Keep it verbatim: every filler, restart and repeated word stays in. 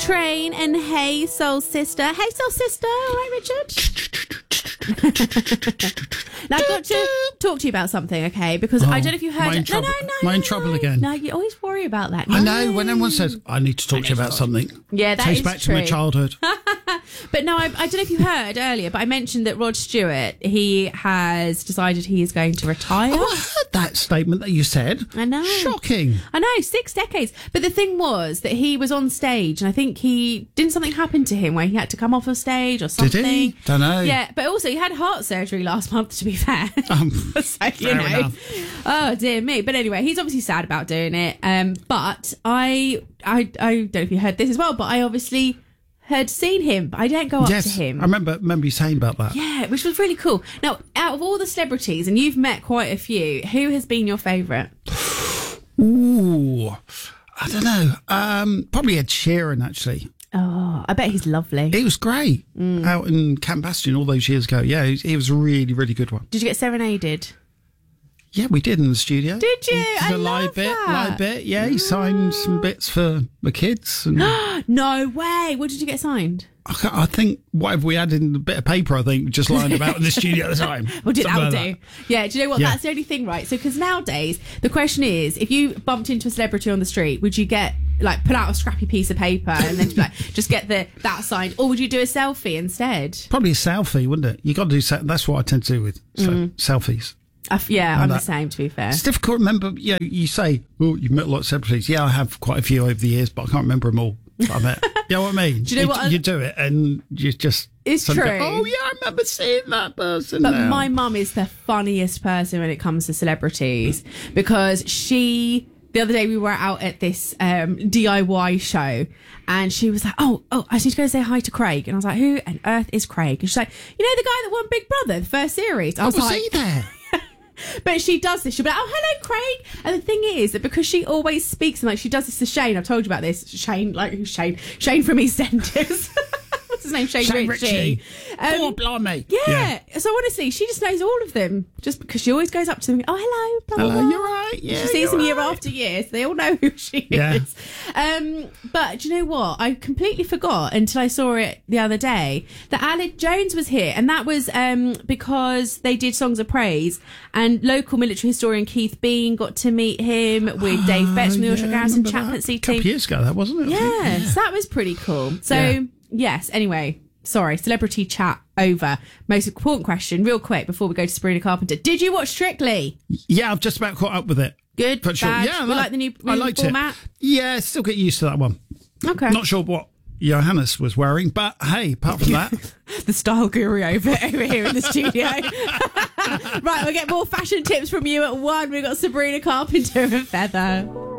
Train and Hey Soul Sister. Hey Soul Sister, all right, Richard? Now I've got to talk to you about something, okay? Because Oh, I don't know if you heard am I in it. trouble? No, no, no. Am I in no, trouble no. again? No, you always worry about that. I No. know, when everyone says, I need to talk to you about something. Yeah, that Takes is back true. to my childhood. But no, I, I don't know if you heard earlier, but I mentioned that Rod Stewart, he has decided he is going to retire. Oh, I heard that statement that you said. I know. Shocking. I know, six decades. But the thing was that he was on stage, and I think he didn't something happen to him where he had to come off of stage or something. Did he? Don't know. Yeah, but also he had heart surgery last month, to be fair. Um, so, you fair know. enough. Oh dear me. But anyway, he's obviously sad about doing it. Um, but I, I, I don't know if you heard this as well, but I obviously had seen him. But I don't go up yes, to him. I remember, remember you saying about that. Yeah, which was really cool. Now, out of all the celebrities, and you've met quite a few, who has been your favourite? Ooh, I don't know. Um, probably Ed Sheeran, actually. Oh, I bet he's lovely. He was great Mm. out in Camp Bastion all those years ago. Yeah, he, he was a really, really good one. Did you get serenaded? Yeah, we did in the studio. Did you? He did I a live love bit, that. live bit. Yeah, he signed some bits for the kids. And No way. What did you get signed? I, can't- I think whatever we had in the bit of paper, I think, just lying about in the studio at the time. Well, did Something that like do? Yeah, do you know what? Yeah. That's the only thing, right? So, because nowadays, the question is, if you bumped into a celebrity on the street, would you get, like, pull out a scrappy piece of paper and then, like, just get the that signed? Or would you do a selfie instead? Probably a selfie, wouldn't it? You got to do. se- That's what I tend to do with so, Mm. selfies. I f- yeah, And I'm the that- same, to be fair. It's difficult to remember. You know, you say, "Oh, you've met a lot of celebrities." Yeah, I have quite a few over the years, but I can't remember them all. I met. You know what I mean? Do you know what I- You do it, and you just. It's suddenly true. go, oh yeah, I remember seeing that person. But now. my mum is the funniest person when it comes to celebrities because she. The other day we were out at this um, D I Y show and she was like, oh, oh, I need to go say hi to Craig. And I was like, who on earth is Craig? And she's like, you know the guy that won Big Brother, the first series? I Oh, was was like, he there? But she does this. She'll be like, oh, hello, Craig. And the thing is that because she always speaks, and like she does this to Shane. I've told you about this. Shane, like who's Shane? Shane from EastEnders. What's his name? Shane, Shane Ritchie. Ritchie. Um, Oh, blimey. yeah. So honestly, she just knows all of them just because she always goes up to them. Oh, hello. Blah, blah, Hello, blah. you're right. Yeah, She sees you're them year right. after year, so they all know who she Yeah. is. Um, but do you know what? I completely forgot until I saw it the other day that Alec Jones was here, and that was um, because they did Songs of Praise, and local military historian Keith Bean got to meet him with Dave Betts from the Oh, Ultra yeah, Garrison remember that. chaplaincy A couple team. of years ago, that wasn't it? I think? Yes, that was pretty cool. So, Yeah. yes, anyway, sorry, celebrity chat over. Most important question, real quick, before we go to Sabrina Carpenter. Did you watch Strictly? Yeah, I've just about caught up with it. Good, But sure. bad? Yeah, I You like the new- I new liked format? it. Yeah, still get used to that one. Okay. Not sure what Johannes was wearing, but hey, apart from that, The style guru over, over here in the studio. Right, we'll get more fashion tips from you at one. We've got Sabrina Carpenter and Feather.